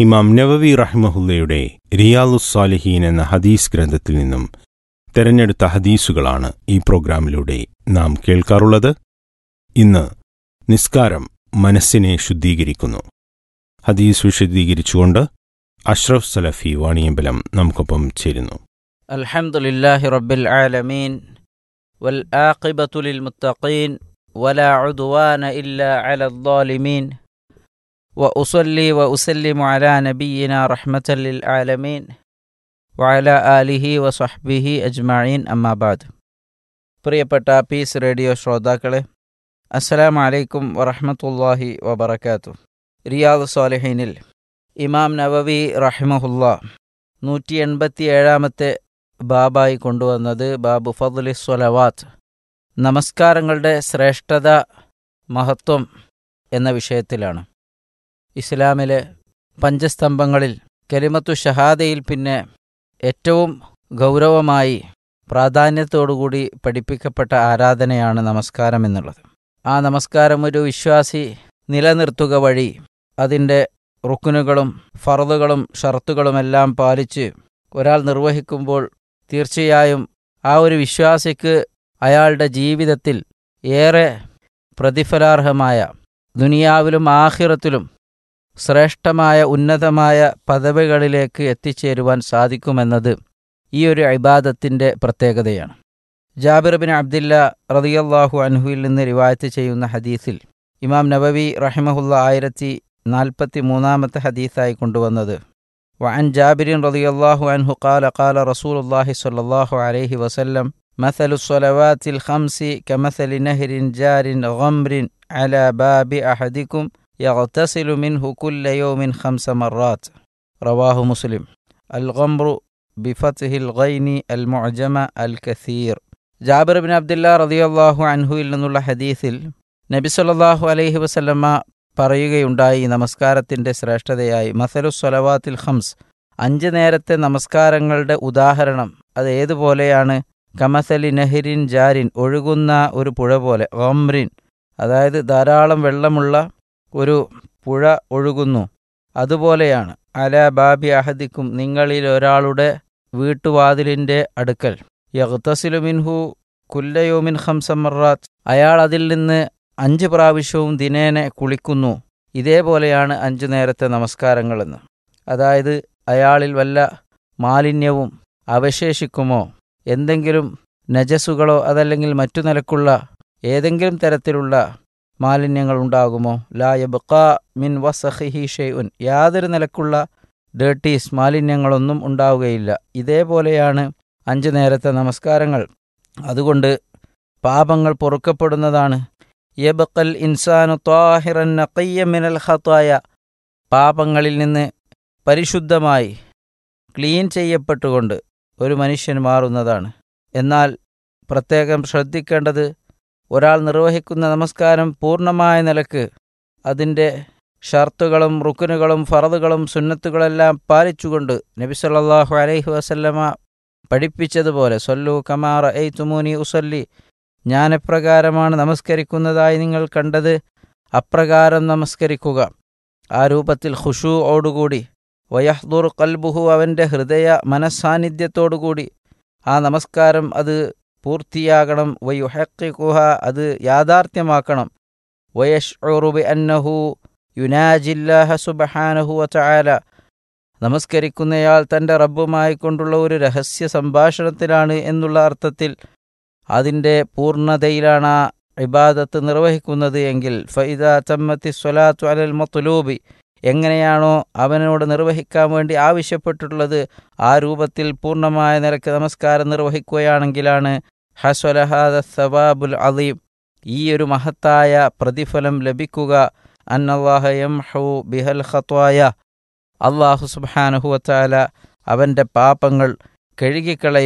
ഇമാം നവവി റഹിമഹുല്ലയുടെ റിയാലുസ്സാലിഹീൻ എന്ന ഹദീസ് ഗ്രന്ഥത്തിൽ നിന്നും തെരഞ്ഞെടുത്ത ഹദീസുകളാണ് ഈ പ്രോഗ്രാമിലൂടെ നാം കേൾക്കാറുള്ളത്. ഇന്ന് നിസ്കാരം മനസ്സിനെ ശുദ്ധീകരിക്കുന്നു. ഹദീസ് വിശദീകരിച്ചുകൊണ്ട് അഷ്റഫ് സലഫി വാണിയമ്പലം നമുക്കൊപ്പം ചേരുന്നു. അൽഹംദുലില്ലാഹി റബ്ബിൽ ആലമീൻ വൽ ആഖിബത്തു ലിൽ മുത്തഖീൻ വലാ ഉദ്വാന ഇല്ലാ അലൽ ളാലിമീൻ വഉസല്ലി വഉസല്ലിമു അലാ നബിയിനാ റഹ്മത്തൽ ലിൽ ആലമീൻ വഅലാ ആലിഹി വസഹ്ബിഹി അജ്മഈൻ. അമ്മാ ബഅദ്. പ്രിയപ്പെട്ട പീസ് റേഡിയോ ശ്രോതാക്കളെ, അസ്സലാമു അലൈക്കും വറഹ്മത്തുള്ളാഹി വബറകാതുഹു. റിയാദുസ് സ്വാലിഹീനിൽ ഇമാം നവവി റഹിമഹുല്ലാ 187 ബാബായി കൊണ്ടുവന്നത് ബാബു ഫദ്ലി സ്വലവാത്ത്, നമസ്കാരങ്ങളുടെ ശ്രേഷ്ഠത, മഹത്വം എന്ന വിഷയത്തിലാണ്. ഇസ്ലാമിലെ പഞ്ചസ്തംഭങ്ങളിൽ കലിമത്തു ഷഹാദയിൽ പിന്നെ ഏറ്റവും ഗൗരവമായി പ്രാധാന്യത്തോടുകൂടി പഠിപ്പിക്കപ്പെട്ട ആരാധനയാണ് നമസ്കാരം എന്നുള്ളത്. ആ നമസ്കാരം ഒരു വിശ്വാസി നിലനിർത്തുക വഴി അതിൻ്റെ റുക്നുകളും ഫർളുകളും ഷർത്തുകളുമെല്ലാം പാലിച്ച് ഒരാൾ നിർവഹിക്കുമ്പോൾ തീർച്ചയായും ആ ഒരു വിശ്വാസിക്ക് അയാളുടെ ജീവിതത്തിൽ ഏറെ പ്രതിഫലാർഹമായ, ദുനിയാവിലും ആഖിറത്തിലും ശ്രേഷ്ഠമായ ഉന്നതമായ പദവികളിലേക്ക് എത്തിച്ചേരുവാൻ സാധിക്കുമെന്നത് ഈ ഒരു ഇബാദത്തിൻ്റെ പ്രത്യേകതയാണ്. ജാബിർ ബിൻ അബ്ദില്ല റളിയല്ലാഹു അൻഹുവിൽ നിന്ന് റിവായത്ത് ചെയ്യുന്ന ഹദീസിൽ ഇമാം നവവി റഹിമഹുല്ല 1043 ഹദീസായി കൊണ്ടുവന്നത്, വഅൻ ജാബിരിൻ റളിയല്ലാഹു അൻഹു ഖാല ഖാല റസൂലുള്ളാഹി സ്വല്ലല്ലാഹു അലൈഹി വസല്ലം മസലു സ്വലവാത്തിൽ ഖംസി കമസലി നഹ്രിൻ ജാരിൻ ഗംറിൻ അലാ ബാബി അഹദിക്കും യഗ്തസിലു മിൻഹു കുല്ല യൗമിൻ 5 മററാത്ത്. റവാഹു മുസ്ലിം. അൽ ഗംറു ബിഫത്ഹിൽ ഗൈനി അൽ മുഅ്ജമ അൽ കസീർ. ജാബിർ ബിൻ അബ്ദില്ല റളിയല്ലാഹു അൻഹുവിൽ നിന്നുള്ള ഹദീസിൽ നബി സല്ലല്ലാഹു അലൈഹി വസല്ലമ പറയുകയുണ്ടായി, നമസ്കാരത്തിൻ്റെ ശ്രേഷ്ഠതയായി, മസലു സ്വലവാത്തിൽ ഖംസ്, 5 നേരത്തെ നമസ്കാരങ്ങളുടെ ഉദാഹരണം അത് ഏതുപോലെയാണ്? കമസലി നഹ്രിൻ ജാരിൻ, ഒഴുകുന്ന ഒരു പുഴ പോലെ, ഗംറിൻ അതായത് ധാരാളം വെള്ളമുള്ള ഒരു പുഴ ഒഴുകുന്നു, അതുപോലെയാണ്. അലാ ബാബി അഹദിക്കും, നിങ്ങളിൽ ഒരാളുടെ വീട്ടുവാതിലിൻ്റെ അടുക്കൽ, യഗ്തസിലു മിൻഹു കുല്ല യൗമിൻ 5 മററാത്ത്, അയാൾ അതിൽ നിന്ന് 5 പ്രാവശ്യവും ദിനേനെ കുളിക്കുന്നു. ഇതേപോലെയാണ് 5 നേരത്തെ നമസ്കാരങ്ങളെന്ന്. അതായത് അയാളിൽ വല്ല മാലിന്യവും അവശേഷിക്കുമോ, എന്തെങ്കിലും നജസുകളോ അതല്ലെങ്കിൽ മറ്റു നിലക്കുള്ള ഏതെങ്കിലും തരത്തിലുള്ള മാലിന്യങ്ങൾ ഉണ്ടാകുമോ? ലാ യബ്ഖാ മിൻ വസഖിഹി ഷൈഉൻ, യാതൊരു നിലക്കുള്ള ഡേർട്ടീസ് മാലിന്യങ്ങളൊന്നും ഉണ്ടാവുകയില്ല. ഇതേപോലെയാണ് 5 നേരത്തെ നമസ്കാരങ്ങൾ. അതുകൊണ്ട് പാപങ്ങൾ പൊറുക്കപ്പെടുന്നതാണ്. യബ്ഖൽ ഇൻസാനു ത്വാഹിറൻ നഖിയ്യൻ മിനൽ ഖതായ, പാപങ്ങളിൽ നിന്ന് പരിശുദ്ധമായി ക്ലീൻ ചെയ്യപ്പെട്ടുകൊണ്ട് ഒരു മനുഷ്യൻ മാറുന്നതാണ്. എന്നാൽ പ്രത്യേകം ശ്രദ്ധിക്കേണ്ടത്, ഒരാൾ നിർവഹിക്കുന്ന നമസ്കാരം പൂർണ്ണമായ നിലക്ക് അതിൻ്റെ ഷർത്തുകളും റുക്നുകളും ഫർളുകളും സുന്നത്തുകളെല്ലാം പാലിച്ചുകൊണ്ട് നബി സല്ലല്ലാഹു അലൈഹി വസല്ലമ പഠിപ്പിച്ചതുപോലെ, സല്ലു കമാ റഅയ്തുമൂനി ഉസല്ലി, ഞാൻ എപ്രകാരമാണ് നമസ്കരിക്കുന്നതായി നിങ്ങൾ കണ്ടത് അപ്രകാരം നമസ്കരിക്കുക. ആ രൂപത്തിൽ ഖുശൂഅോടുകൂടി, വയഹ്ദുർ ഖൽബുഹു, അവൻ്റെ ഹൃദയ മനസ്സാന്നിധ്യത്തോടുകൂടി ആ നമസ്കാരം അത് പൂർത്തിയാകണം. വയുഹഖിഖുഹ, അത് യാഥാർത്ഥ്യമാക്കണം. വയശ്ഉറു ബിഅന്നഹു യുനാജില്ലാഹ സുബ്ഹാനഹു വതആല, നമസ്കരിക്കുന്നയാൾ തൻ്റെ റബ്ബുമായി കൊണ്ടുള്ള ഒരു രഹസ്യ സംഭാഷണത്തിലാണ് എന്നുള്ള അർത്ഥത്തിൽ അതിൻ്റെ പൂർണ്ണതയിലാണ് ആ ഇബാദത്ത് നിർവഹിക്കുന്നത് എങ്കിൽ, ഫഇദാ തമ്മത്തി സ്വലാത്തു അലൽ മത്ലൂബി, എങ്ങനെയാണോ അവനോട് നിർവഹിക്കാൻ വേണ്ടി ആവശ്യപ്പെട്ടിട്ടുള്ളത് ആ രൂപത്തിൽ പൂർണ്ണമായ നിലക്ക് നമസ്കാരം നിർവഹിക്കുകയാണെങ്കിലാണ് ഹസ്വല ഹാദ സവാബുൽ അദീം, ഈ ഒരു മഹത്തായ പ്രതിഫലം ലഭിക്കുക. അന്നല്ലാഹ യംഹു ബിഹൽ ഖത്വായ, അല്ലാഹു സുബ്ഹാനഹു വതആല അവൻ്റെ പാപങ്ങൾ കഴുകിക്കളയും